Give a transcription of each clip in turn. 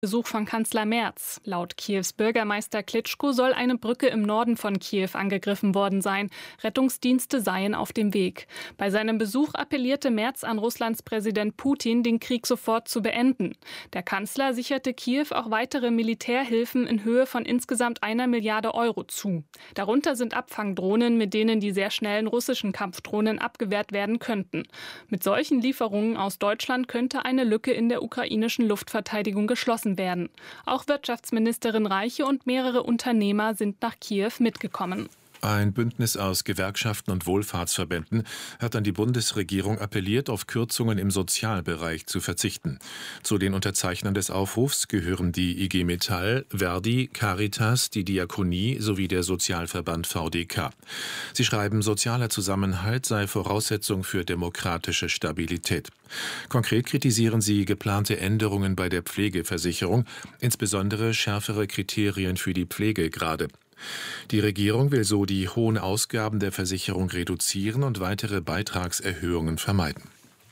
Besuch von Kanzler Merz. Laut Kiews Bürgermeister Klitschko soll eine Brücke im Norden von Kiew angegriffen worden sein. Rettungsdienste seien auf dem Weg. Bei seinem Besuch appellierte Merz an Russlands Präsident Putin, den Krieg sofort zu beenden. Der Kanzler sicherte Kiew auch weitere Militärhilfen in Höhe von insgesamt 1 Milliarde Euro zu. Darunter sind Abfangdrohnen, mit denen die sehr schnellen russischen Kampfdrohnen abgewehrt werden könnten. Mit solchen Lieferungen aus Deutschland könnte eine Lücke in der ukrainischen Luftverteidigung geschlossen werden. Auch Wirtschaftsministerin Reiche und mehrere Unternehmer sind nach Kiew mitgekommen. Ein Bündnis aus Gewerkschaften und Wohlfahrtsverbänden hat an die Bundesregierung appelliert, auf Kürzungen im Sozialbereich zu verzichten. Zu den Unterzeichnern des Aufrufs gehören die IG Metall, Verdi, Caritas, die Diakonie sowie der Sozialverband VDK. Sie schreiben, sozialer Zusammenhalt sei Voraussetzung für demokratische Stabilität. Konkret kritisieren sie geplante Änderungen bei der Pflegeversicherung, insbesondere schärfere Kriterien für die Pflegegrade. Die Regierung will so die hohen Ausgaben der Versicherung reduzieren und weitere Beitragserhöhungen vermeiden.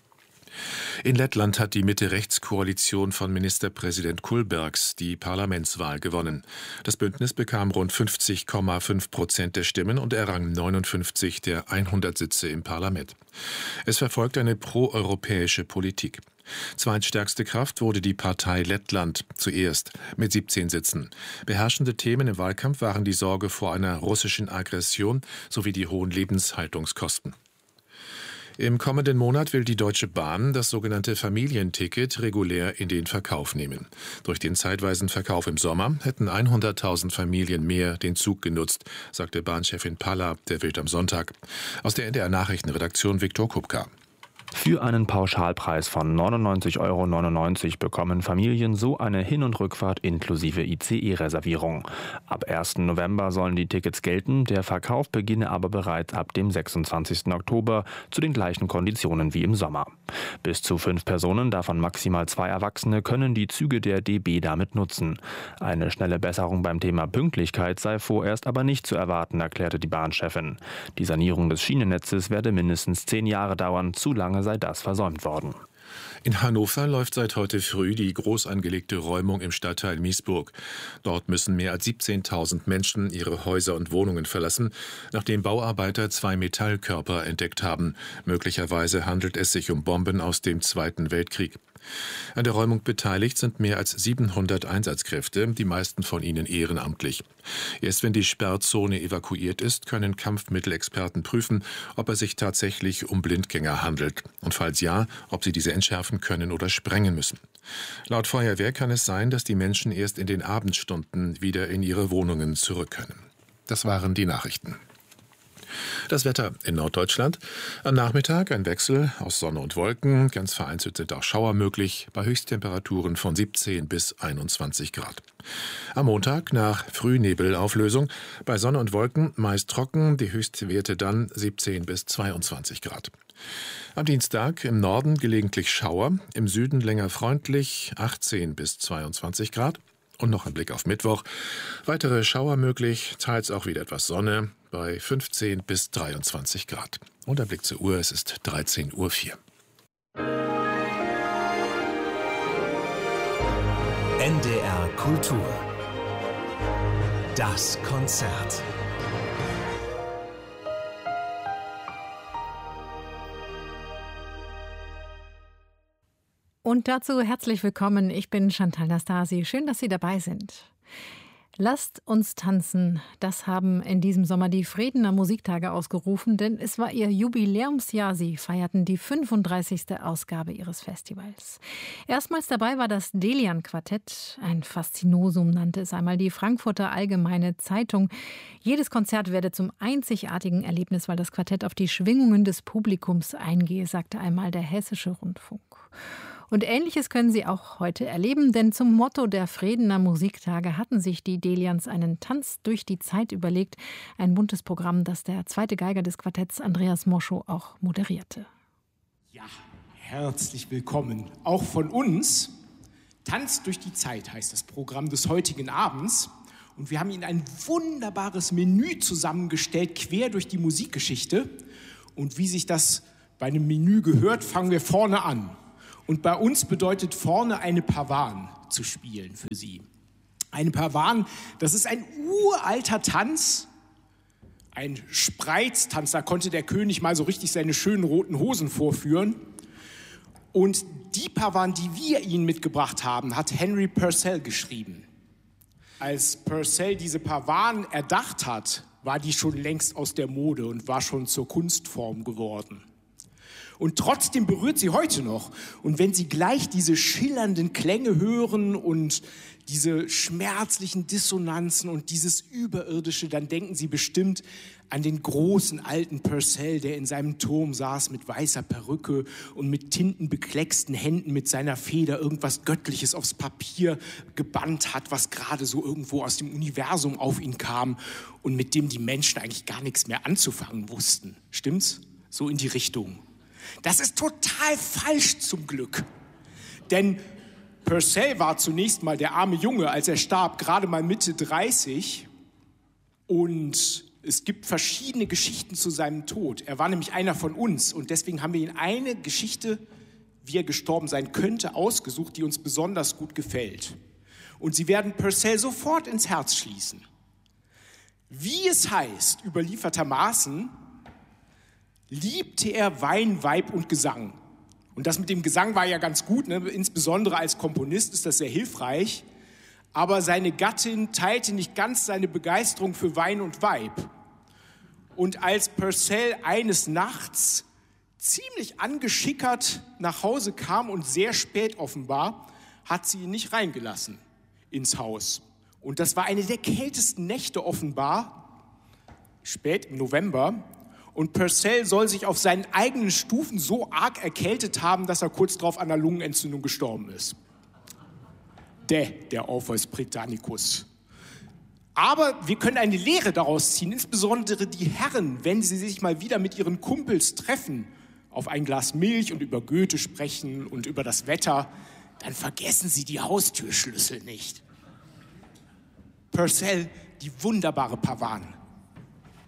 In Lettland hat die Mitte-Rechts-Koalition von Ministerpräsident Kulbergs die Parlamentswahl gewonnen. Das Bündnis bekam rund 50,5% der Stimmen und errang 59 der 100 Sitze im Parlament. Es verfolgt eine proeuropäische Politik. Zweitstärkste Kraft wurde die Partei Lettland, zuerst mit 17 Sitzen. Beherrschende Themen im Wahlkampf waren die Sorge vor einer russischen Aggression sowie die hohen Lebenshaltungskosten. Im kommenden Monat will die Deutsche Bahn das sogenannte Familienticket regulär in den Verkauf nehmen. Durch den zeitweisen Verkauf im Sommer hätten 100.000 Familien mehr den Zug genutzt, sagte Bahnchefin Palla der Welt am Sonntag. Aus der NDR Nachrichtenredaktion Viktor Kupka. Für einen Pauschalpreis von 99,99 € bekommen Familien so eine Hin- und Rückfahrt inklusive ICE-Reservierung. Ab 1. November sollen die Tickets gelten, der Verkauf beginne aber bereits ab dem 26. Oktober zu den gleichen Konditionen wie im Sommer. Bis zu 5 Personen, davon maximal 2 Erwachsene, können die Züge der DB damit nutzen. Eine schnelle Besserung beim Thema Pünktlichkeit sei vorerst aber nicht zu erwarten, erklärte die Bahnchefin. Die Sanierung des Schienennetzes werde mindestens 10 Jahre dauern, zu lange sei das versäumt worden. In Hannover läuft seit heute früh die groß angelegte Räumung im Stadtteil Miesburg. Dort müssen mehr als 17.000 Menschen ihre Häuser und Wohnungen verlassen, nachdem Bauarbeiter 2 Metallkörper entdeckt haben. Möglicherweise handelt es sich um Bomben aus dem Zweiten Weltkrieg. An der Räumung beteiligt sind mehr als 700 Einsatzkräfte, die meisten von ihnen ehrenamtlich. Erst wenn die Sperrzone evakuiert ist, können Kampfmittelexperten prüfen, ob es sich tatsächlich um Blindgänger handelt und falls ja, ob sie diese entschärfen können oder sprengen müssen. Laut Feuerwehr kann es sein, dass die Menschen erst in den Abendstunden wieder in ihre Wohnungen zurück können. Das waren die Nachrichten. Das Wetter in Norddeutschland. Am Nachmittag ein Wechsel aus Sonne und Wolken. Ganz vereinzelt sind auch Schauer möglich, bei Höchsttemperaturen von 17 bis 21 Grad. Am Montag nach Frühnebelauflösung bei Sonne und Wolken meist trocken, die Höchstwerte dann 17 bis 22 Grad. Am Dienstag im Norden gelegentlich Schauer, im Süden länger freundlich, 18 bis 22 Grad. Und noch ein Blick auf Mittwoch. Weitere Schauer möglich, teils auch wieder etwas Sonne bei 15 bis 23 Grad. Und ein Blick zur Uhr, es ist 13:04 Uhr. NDR Kultur. Das Konzert. Und dazu herzlich willkommen. Ich bin Chantal Nastasi. Schön, dass Sie dabei sind. Lasst uns tanzen. Das haben in diesem Sommer die Fredener Musiktage ausgerufen, denn es war ihr Jubiläumsjahr. Sie feierten die 35. Ausgabe ihres Festivals. Erstmals dabei war das Delian-Quartett. Ein Faszinosum nannte es einmal die Frankfurter Allgemeine Zeitung. Jedes Konzert werde zum einzigartigen Erlebnis, weil das Quartett auf die Schwingungen des Publikums eingehe, sagte einmal der Hessische Rundfunk. Und Ähnliches können Sie auch heute erleben, denn zum Motto der Fredener Musiktage hatten sich die Delians einen Tanz durch die Zeit überlegt. Ein buntes Programm, das der zweite Geiger des Quartetts Andreas Moschow auch moderierte. Ja, herzlich willkommen. Auch von uns. Tanz durch die Zeit heißt das Programm des heutigen Abends. Und wir haben Ihnen ein wunderbares Menü zusammengestellt, quer durch die Musikgeschichte. Und wie sich das bei einem Menü gehört, fangen wir vorne an. Und bei uns bedeutet vorne eine Pavane zu spielen für sie. Eine Pavane, das ist ein uralter Tanz, ein Spreiztanz, da konnte der König mal so richtig seine schönen roten Hosen vorführen. Und die Pavane, die wir Ihnen mitgebracht haben, hat Henry Purcell geschrieben. Als Purcell diese Pavane erdacht hat, war die schon längst aus der Mode und war schon zur Kunstform geworden. Und trotzdem berührt sie heute noch. Und wenn Sie gleich diese schillernden Klänge hören und diese schmerzlichen Dissonanzen und dieses Überirdische, dann denken Sie bestimmt an den großen alten Purcell, der in seinem Turm saß mit weißer Perücke und mit tintenbeklecksten Händen mit seiner Feder irgendwas Göttliches aufs Papier gebannt hat, was gerade so irgendwo aus dem Universum auf ihn kam und mit dem die Menschen eigentlich gar nichts mehr anzufangen wussten. Stimmt's? So in die Richtung. Das ist total falsch zum Glück. Denn Purcell war zunächst mal der arme Junge, als er starb, gerade mal Mitte 30. Und es gibt verschiedene Geschichten zu seinem Tod. Er war nämlich einer von uns und deswegen haben wir ihn eine Geschichte, wie er gestorben sein könnte, ausgesucht, die uns besonders gut gefällt. Und Sie werden Purcell sofort ins Herz schließen. Wie es heißt, überliefertermaßen, liebte er Wein, Weib und Gesang. Und das mit dem Gesang war ja ganz gut, ne? Insbesondere als Komponist ist das sehr hilfreich. Aber seine Gattin teilte nicht ganz seine Begeisterung für Wein und Weib. Und als Purcell eines Nachts ziemlich angeschickert nach Hause kam und sehr spät offenbar, hat sie ihn nicht reingelassen ins Haus. Und das war eine der kältesten Nächte offenbar, spät im November. Und Purcell soll sich auf seinen eigenen Stufen so arg erkältet haben, dass er kurz darauf an einer Lungenentzündung gestorben ist. Der Orpheus Britannicus. Aber wir können eine Lehre daraus ziehen, insbesondere die Herren, wenn sie sich mal wieder mit ihren Kumpels treffen, auf ein Glas Milch und über Goethe sprechen und über das Wetter, dann vergessen sie die Haustürschlüssel nicht. Purcell, die wunderbare Pavane.